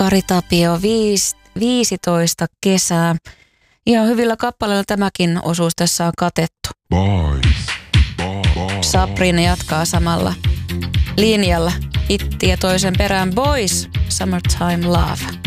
Kari Tapio, 15 kesää. Ihan hyvillä kappaleilla tämäkin osuus tässä on katettu. Sabrina jatkaa samalla linjalla. Hittiä toisen perään. Boys, Summertime Love.